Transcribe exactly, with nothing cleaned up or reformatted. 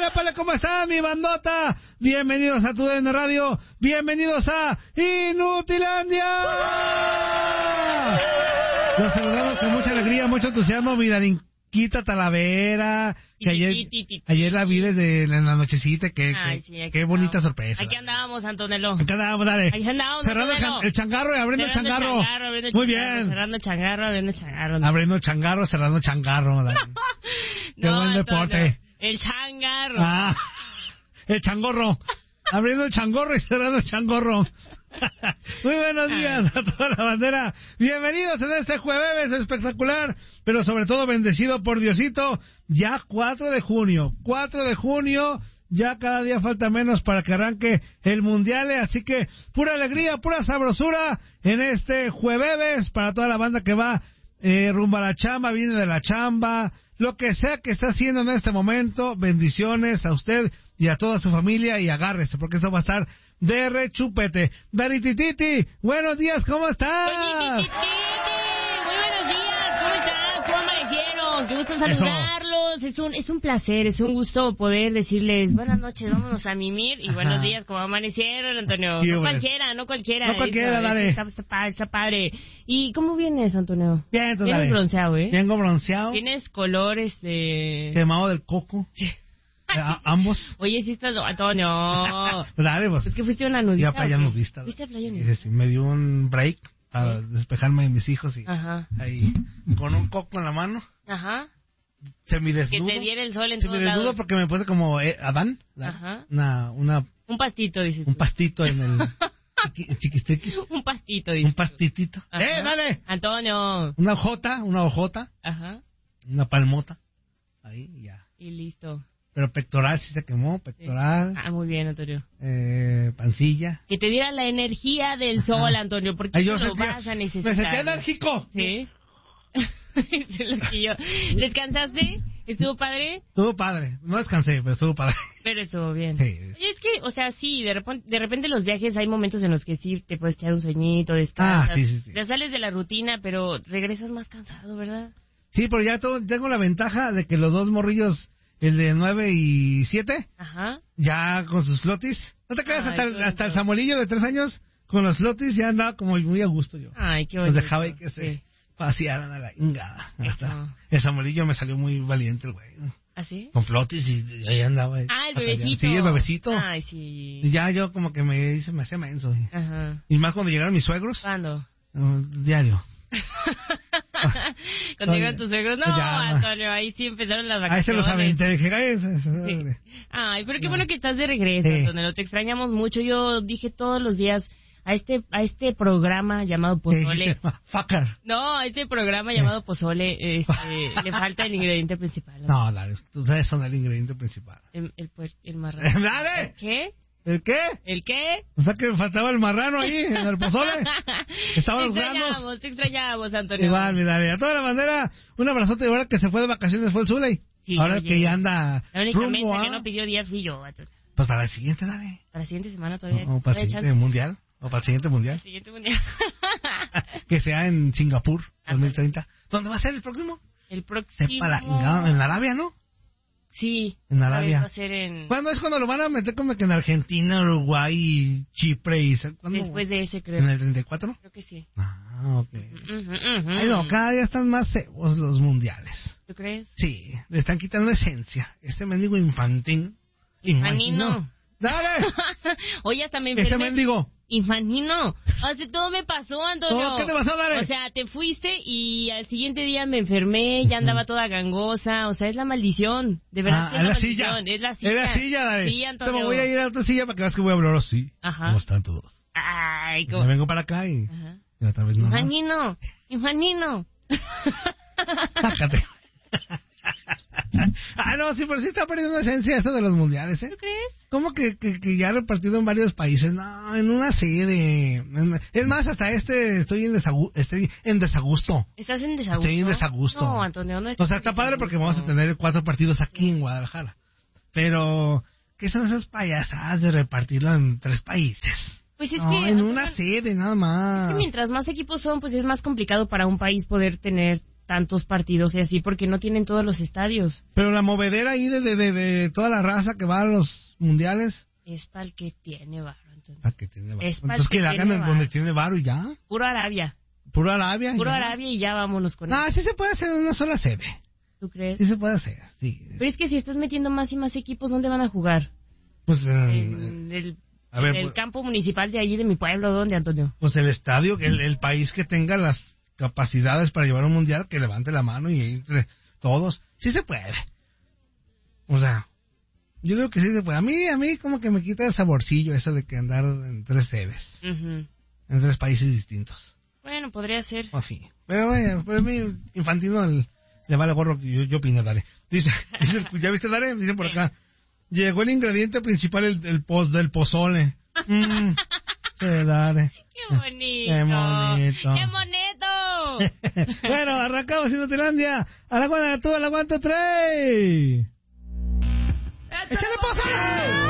épale, épale, ¿cómo están, mi bandota? Bienvenidos a Tu D N Radio, bienvenidos a Inutilandia. Los saludamos con mucha alegría, mucho entusiasmo, mi Darinquita Talavera, que ayer, ayer la vi desde en la nochecita, que, Ay, que sí, qué bonita andábamos. sorpresa. Aquí andábamos, Antonello. Aquí andábamos, dale. Aquí andábamos, cerrando el, el changarro y abriendo el changarro. changarro abriendo Muy changarro, bien. Cerrando el changarro, abriendo el changarro. ¿No? Abriendo changarro, cerrando changarro. Dale. Qué no, buen deporte. deporte. El changarro. Ah, el changorro. Abriendo el changorro y cerrando el changorro. Muy buenos días a toda la bandera. Bienvenidos en este jueves espectacular, pero sobre todo bendecido por Diosito. Ya cuatro de junio. cuatro de junio. Ya cada día falta menos para que arranque el Mundial. Así que pura alegría, pura sabrosura en este jueves para toda la banda que va eh, rumbo a la chamba, viene de la chamba. Lo que sea que está haciendo en este momento, bendiciones a usted y a toda su familia y agárrese, porque esto va a estar de rechupete. Daritititi, buenos días, ¿cómo estás? Muy buenos días, ¿cómo estás? ¿Cómo amanecieron? Qué gusto saludarlos. Es un, es un placer, es un gusto poder decirles buenas noches, vámonos a mimir y Ajá. buenos días, ¿cómo amanecieron, Antonio? Sí, no bueno. cualquiera, no cualquiera. No cualquiera, eso, dale. Está, está, padre, está padre. ¿Y cómo vienes, Antonio? Bien, tú, Vienes dale. bronceado, ¿eh? Vengo bronceado. Tienes colores de... Quemado del coco. A, ambos. Oye, sí estás... Antonio. Dale, pues. Es que fuiste a una nudista. Iba a playa nudista. ¿Fuiste a playa nudista? Sí, sí, me dio un break para ¿Sí? despejarme de mis hijos y Ajá. ahí con un coco en la mano. Ajá. Semidesnudo. Que te diera el sol en todos lados. Semidesnudo porque me puse como eh, Adán. Ajá. Una, una... Un pastito, dices Un tú. pastito en el... chiquistriqui. Un pastito, dices Un pastitito. Ajá. ¡Eh, dale! Antonio. Una hojota, una hojota. Ajá. Una palmota. Ahí, ya. Y listo. Pero pectoral sí se quemó, pectoral. Sí. Ah, muy bien, Antonio. Eh, pancilla. Que te diera la energía del Ajá. sol, Antonio, porque Ay, yo lo sentía, vas a necesitar. Me sentí enérgico. Sí. Es lo que yo... ¿Descansaste? ¿Estuvo padre? Estuvo padre. No descansé, pero estuvo padre. Pero estuvo bien. Sí. Oye, es que, o sea, sí, de repente, de repente los viajes hay momentos en los que sí te puedes echar un sueñito, descansas. Ah, sí, sí, sí. Ya sales de la rutina, pero regresas más cansado, ¿verdad? Sí, pero ya todo, tengo la ventaja de que los dos morrillos, el de nueve y siete, Ajá. ya con sus flotis. ¿No te creas? Ay, hasta, el, hasta el Samuelillo de tres años, con los flotis, ya andaba como muy a gusto yo. Ay, qué bonito. Los dejaba ahí que sí. se pasearan a la ingada. Hasta el Samuelillo me salió muy valiente el güey. ¿Ah, sí? Con flotis y ahí andaba. Ah, el bebecito. Sí, el bebecito. Ay, sí. Y ya yo como que me, se me hacía menso. Ajá. Y más cuando llegaron mis suegros. ¿Cuándo? Uh, diario. Cuando llegaron tus suegros, no, ya, Antonio, ahí sí empezaron las vacaciones. Ahí se los aventé, dije, ay, sí. Ay, pero qué no. bueno que estás de regreso, sí. Antonio, te extrañamos mucho. Yo dije todos los días a este a este programa llamado Pozole. Fucker. No, a este programa llamado Pozole este, le falta el ingrediente principal. ¿No? No, dale, ustedes son el ingrediente principal. El, el, el, el marrano. ¡Dale! ¿Qué? ¿El qué? ¿El qué? O sea que me faltaba el marrano ahí, en el pozole. Estaban los granos. Te extrañamos, te extrañamos, Antonio. Igual, mira, mira. A toda la bandera, un abrazote. Y ahora que se fue de vacaciones fue el Zuley. Sí, ahora oye, que ya anda la única rumbo mesa a... que no pidió días fui yo. Antonio. Pues para el siguiente, dale. Para la siguiente semana todavía. O, o para el siguiente chance? mundial. O para el siguiente mundial. El siguiente mundial. Que sea en Singapur, dos mil treinta. ¿Dónde va a ser el próximo? El próximo... Sepa la, en, en Arabia, ¿no? Sí. En Arabia. Va a ser en... ¿Cuándo es cuando lo van a meter como que en Argentina, Uruguay y Chipre? Y... ¿cuándo? Después de ese, creo. ¿En el treinta y cuatro? Creo que sí. Ah, ok. Uh-huh, uh-huh. Ay, no, cada día están más cebos los mundiales. ¿Tú crees? Sí, le están quitando esencia. Este mendigo infantil. Infanino. ¡Dale! Oye, hasta me enfermé. Ese mendigo. Infanino. Así todo me pasó, Antonio. Oh, ¿qué te pasó, dale? O sea, te fuiste y al siguiente día me enfermé, ya andaba toda gangosa. O sea, es la maldición. De verdad, ah, que es la, la silla. maldición. Es la silla. Es la silla, dale. Sí, Antonio. Me voy a ir a otra silla para que veas que voy a hablar así. Ajá. ¿Cómo están todos? Ay, ¿cómo? Me vengo para acá y... Ajá. y otra vez no. Infanino. Infanino. Sácate. Ah, no, sí, pero sí está perdiendo esencia eso de los mundiales, ¿eh? ¿Tú crees? ¿Cómo que, que, que ya repartido en varios países? No, en una sede. Es más, hasta este estoy en, desagu estoy en desagusto. ¿Estás en desagusto? Estoy en desagusto. No, Antonio, no estás. O sea, está padre porque vamos a tener cuatro partidos aquí en Guadalajara. Pero, ¿qué son esas payasadas de repartirlo en tres países? Pues es no, que... en una sede, nada más. Es que mientras más equipos son, pues es más complicado para un país poder tener tantos partidos y así, porque no tienen todos los estadios. Pero la movedera ahí de, de, de, de toda la raza que va a los mundiales... Es para el que tiene varo. Entonces, para que tiene varo. Es Entonces que, que la hagan varo. donde tiene varo y ya. Puro Arabia. Puro Arabia. Puro ya. Arabia y ya vámonos con No, eso. sí se puede hacer en una sola sede. ¿Tú crees? Sí se puede hacer, sí. Pero es que si estás metiendo más y más equipos, ¿dónde van a jugar? Pues en, En el, a ver, en el pues, campo municipal de allí, de mi pueblo. ¿Dónde, Antonio? Pues el estadio, el, el país que tenga las capacidades para llevar un mundial, que levante la mano y entre todos. Sí se puede. O sea, yo digo que sí se puede. A mí, a mí como que me quita el saborcillo eso de que andar en tres sedes. Uh-huh. En tres países distintos. Bueno, podría ser. En fin. Pero bueno, pero a mí infantino el, le vale gorro que yo, yo opino, Dare. Dice, dice, ¿ya viste, Dare? Dicen por acá. Llegó el ingrediente principal el, el poz, del pozole. Mm, sí, Dare. ¡Qué bonito! ¡Qué bonito! ¡Qué bonito! Bueno, arrancamos Inutilandia. A la cuenta tú, a la cuenta tres. ¡Échale pozole!